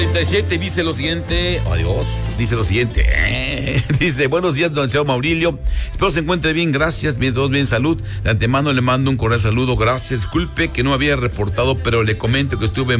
37 dice lo siguiente, adiós, dice lo siguiente, dice, buenos días, don Cheo Maurilio, espero se encuentre bien, gracias, bien, todos bien, salud, de antemano le mando un cordial saludo, gracias, disculpe que no había reportado, pero le comento que estuve